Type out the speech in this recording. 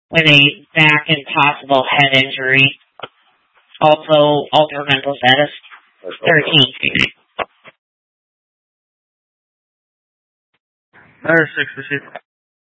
with a back and possible head injury. Also, alter mental status, 13. Matter 6 received.